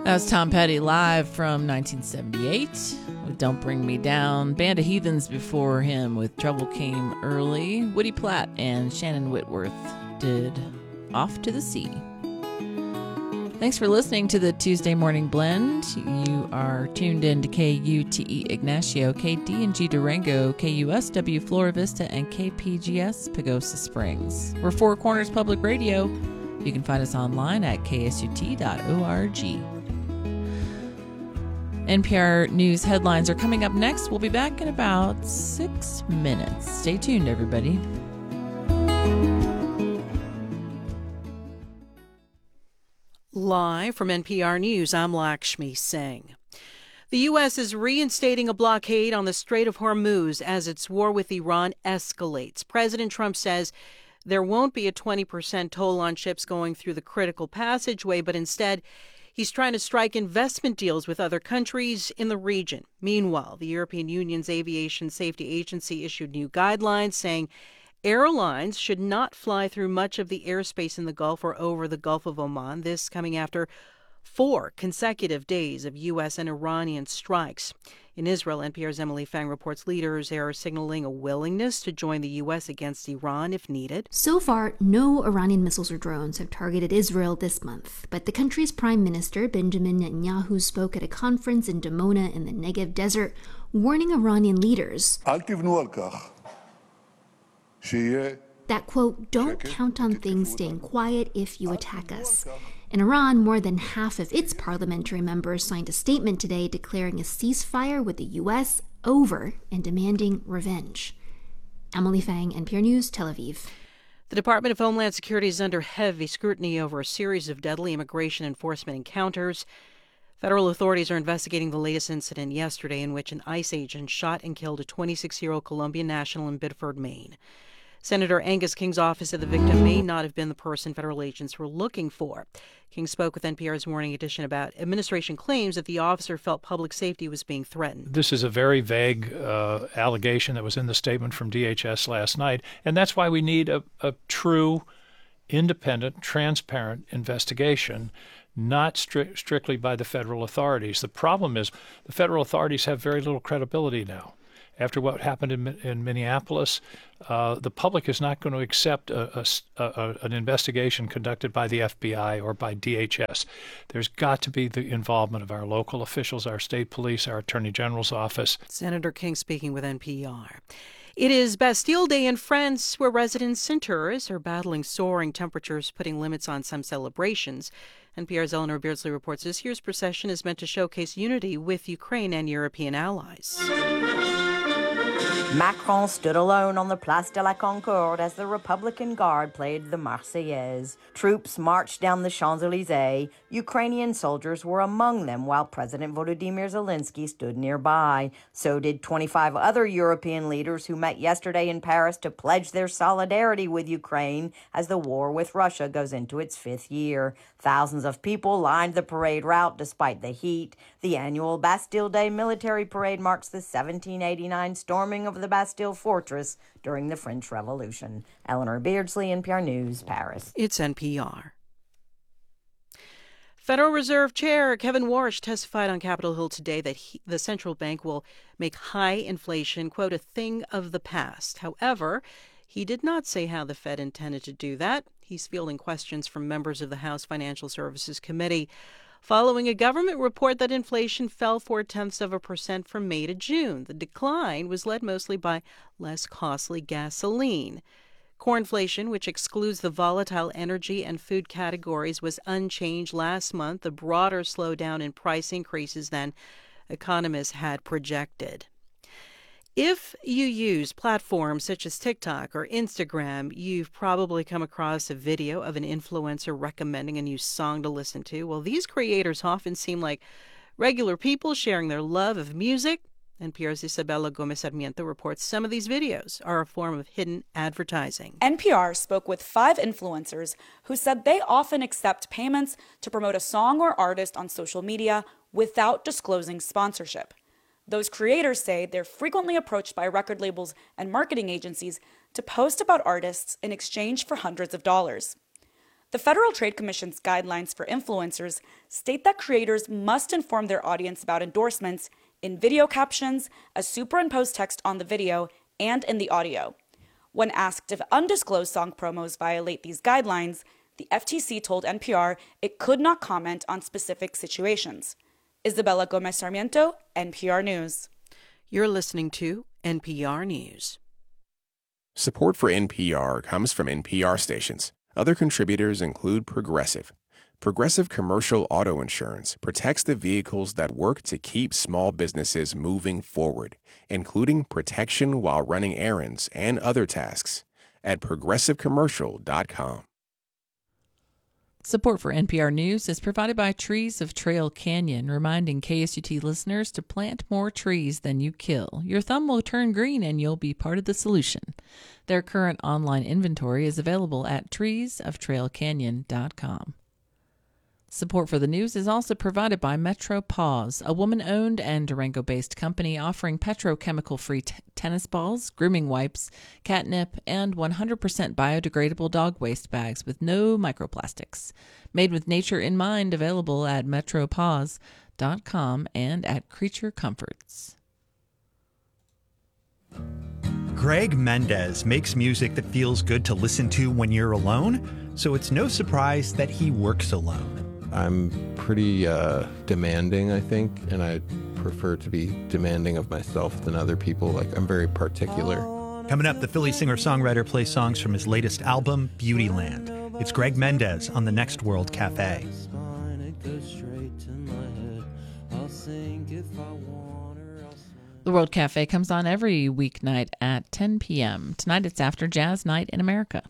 That's Tom Petty live from 1978 with Don't Bring Me Down. Band of Heathens before him with Trouble Came Early. Woody Platt and Shannon Whitworth did Off to the Sea. Thanks for listening to the Tuesday Morning Blend. You are tuned in to KUTE Ignacio, KDNG Durango, KUSW Flora Vista, and KPGS Pagosa Springs. We're Four Corners Public Radio. You can find us online at ksut.org. NPR News headlines are coming up next. We'll be back in about 6 minutes. Stay tuned, everybody. Live from NPR News, I'm Lakshmi Singh. The U.S. is reinstating a blockade on the Strait of Hormuz as its war with Iran escalates. President Trump says there won't be a 20% toll on ships going through the critical passageway, but instead he's trying to strike investment deals with other countries in the region. Meanwhile, the European Union's Aviation Safety Agency issued new guidelines saying airlines should not fly through much of the airspace in the Gulf or over the Gulf of Oman. This coming after 4 consecutive days of U.S. and Iranian strikes. In Israel, NPR's Emily Fang reports leaders are signaling a willingness to join the U.S. against Iran if needed. So far, no Iranian missiles or drones have targeted Israel this month. But the country's prime minister, Benjamin Netanyahu, spoke at a conference in Dimona in the Negev desert, warning Iranian leaders that, quote, don't count on things staying quiet if you attack us. In Iran, more than half of its parliamentary members signed a statement today declaring a ceasefire with the U.S. over and demanding revenge. Emily Fang, NPR News, Tel Aviv. The Department of Homeland Security is under heavy scrutiny over a series of deadly immigration enforcement encounters. Federal authorities are investigating the latest incident yesterday in which an ICE agent shot and killed a 26-year-old Colombian national in Biddeford, Maine. Senator Angus King's office said the victim may not have been the person federal agents were looking for. King spoke with NPR's Morning Edition about administration claims that the officer felt public safety was being threatened. This is a very vague allegation that was in the statement from DHS last night, and that's why we need a true, independent, transparent investigation, not strictly by the federal authorities. The problem is the federal authorities have very little credibility now. After what happened in Minneapolis, the public is not going to accept an investigation conducted by the FBI or by DHS. There's got to be the involvement of our local officials, our state police, our Attorney General's office. Senator King speaking with NPR. It is Bastille Day in France, where residents and tourists are battling soaring temperatures, putting limits on some celebrations. NPR's Eleanor Beardsley reports this year's procession is meant to showcase unity with Ukraine and European allies. Macron stood alone on the Place de la Concorde as the Republican Guard played the Marseillaise. Troops marched down the Champs-Élysées. Ukrainian soldiers were among them while President Volodymyr Zelensky stood nearby. So did 25 other European leaders who met yesterday in Paris to pledge their solidarity with Ukraine as the war with Russia goes into its 5th year. Thousands of people lined the parade route despite the heat. The annual Bastille Day military parade marks the 1789 storming of the Bastille Fortress during the French Revolution. Eleanor Beardsley, NPR News, Paris. It's NPR. Federal Reserve Chair Kevin Warsh testified on Capitol Hill today that the central bank will make high inflation, quote, a thing of the past. However, he did not say how the Fed intended to do that. He's fielding questions from members of the House Financial Services Committee following a government report that inflation fell 0.4% from May to June. The decline was led mostly by less costly gasoline. Core inflation, which excludes the volatile energy and food categories, was unchanged last month, a broader slowdown in price increases than economists had projected. If you use platforms such as TikTok or Instagram, you've probably come across a video of an influencer recommending a new song to listen to. Well, these creators often seem like regular people sharing their love of music. NPR's Isabella Gomez Sarmiento reports some of these videos are a form of hidden advertising. NPR spoke with 5 influencers who said they often accept payments to promote a song or artist on social media without disclosing sponsorship. Those creators say they're frequently approached by record labels and marketing agencies to post about artists in exchange for hundreds of dollars. The Federal Trade Commission's guidelines for influencers state that creators must inform their audience about endorsements in video captions, as superimposed text on the video, and in the audio. When asked if undisclosed song promos violate these guidelines, the FTC told NPR it could not comment on specific situations. Isabella Gomez Sarmiento, NPR News. You're listening to NPR News. Support for NPR comes from NPR stations. Other contributors include Progressive. Progressive Commercial Auto Insurance protects the vehicles that work to keep small businesses moving forward, including protection while running errands and other tasks, at progressivecommercial.com. Support for NPR News is provided by Trees of Trail Canyon, reminding KSUT listeners to plant more trees than you kill. Your thumb will turn green and you'll be part of the solution. Their current online inventory is available at treesoftrailcanyon.com. Support for the news is also provided by Metro Paws, a woman-owned and Durango-based company offering petrochemical-free tennis balls, grooming wipes, catnip, and 100% biodegradable dog waste bags with no microplastics. Made with nature in mind, available at metropaws.com and at Creature Comforts. Greg Mendez makes music that feels good to listen to when you're alone, so it's no surprise that he works alone. I'm pretty demanding, I think, and I prefer to be demanding of myself than other people. Like, I'm very particular. Coming up, the Philly singer-songwriter plays songs from his latest album, Beautyland. It's Greg Mendez on the Next World Cafe. The World Cafe comes on every weeknight at 10 p.m. Tonight it's After Jazz Night in America.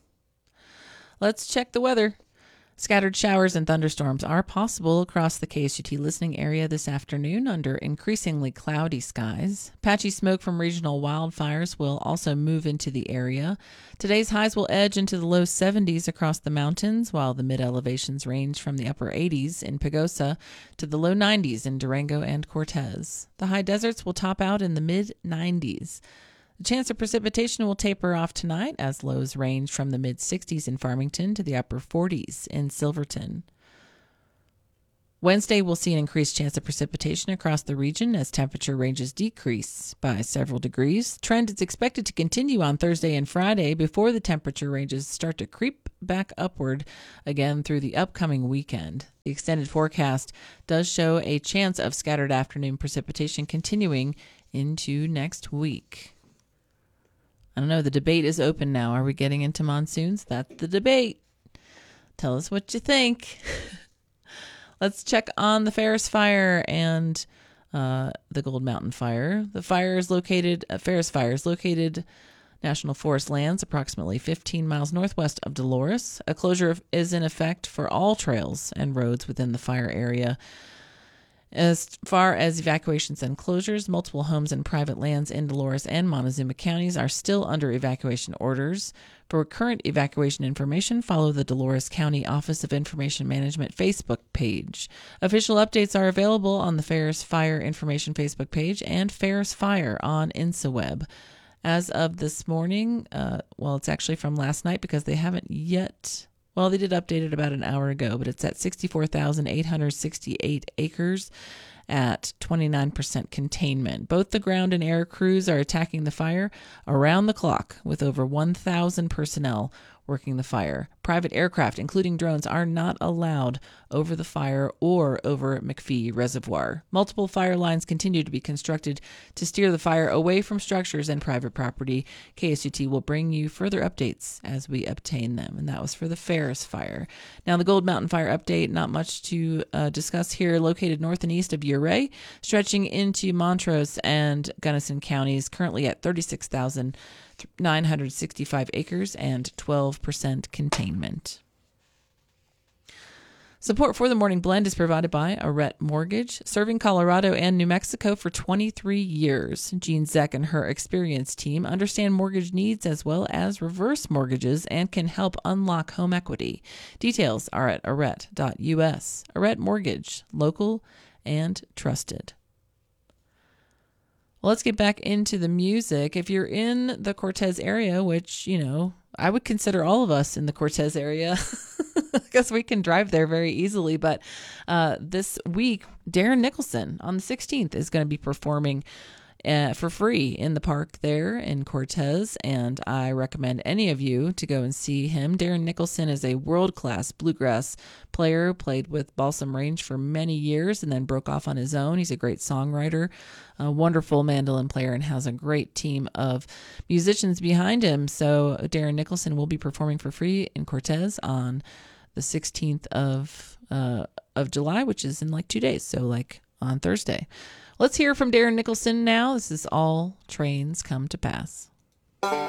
Let's check the weather. Scattered showers and thunderstorms are possible across the KSUT listening area this afternoon under increasingly cloudy skies. Patchy smoke from regional wildfires will also move into the area. Today's highs will edge into the low 70s across the mountains, while the mid-elevations range from the upper 80s in Pagosa to the low 90s in Durango and Cortez. The high deserts will top out in the mid-90s. The chance of precipitation will taper off tonight as lows range from the mid-60s in Farmington to the upper 40s in Silverton. Wednesday will see an increased chance of precipitation across the region as temperature ranges decrease by several degrees. Trend is expected to continue on Thursday and Friday before the temperature ranges start to creep back upward again through the upcoming weekend. The extended forecast does show a chance of scattered afternoon precipitation continuing into next week. I don't know, the debate is open now. Are we getting into monsoons? That's the debate. Tell us what you think. Let's check on the Ferris Fire and the Gold Mountain Fire. The fire is located, Ferris Fire is located National Forest lands approximately 15 miles northwest of Dolores. A closure is in effect for all trails and roads within the fire area. As far as evacuations and closures, multiple homes and private lands in Dolores and Montezuma counties are still under evacuation orders. For current evacuation information, follow the Dolores County Office of Information Management Facebook page. Official updates are available on the Ferris Fire Information Facebook page and Ferris Fire on InstaWeb. As of this morning, it's actually from last night because they haven't yet... Well, they did update it about an hour ago, but it's at 64,868 acres at 29% containment. Both the ground and air crews are attacking the fire around the clock with over 1,000 personnel working the fire. Private aircraft, including drones, are not allowed over the fire or over McPhee Reservoir. Multiple fire lines continue to be constructed to steer the fire away from structures and private property. KSUT will bring you further updates as we obtain them. And that was for the Ferris Fire. Now, the Gold Mountain Fire update, not much to discuss here. Located north and east of Ouray, stretching into Montrose and Gunnison counties, currently at 36,965 acres and 12% containment. Support for the Morning Blend is provided by Arette Mortgage, serving Colorado and New Mexico for 23 years. Jean Zeck and her experienced team understand mortgage needs as well as reverse mortgages and can help unlock home equity. Details are at arette.us. Arette Mortgage, local and trusted. Well, let's get back into the music. If you're in the Cortez area, which, I would consider all of us in the Cortez area because we can drive there very easily. But this week, Darren Nicholson on the 16th is going to be performing for free in the park there in Cortez, and I recommend any of you to go and see him. Darren Nicholson is a world-class bluegrass player, played with Balsam Range for many years and then broke off on his own. He's a great songwriter, a wonderful mandolin player, and has a great team of musicians behind him. So Darren Nicholson will be performing for free in Cortez on the 16th of July, which is in like 2 days, so like on Thursday. Let's hear from Darren Nicholson now. This is All Trains Come to Pass.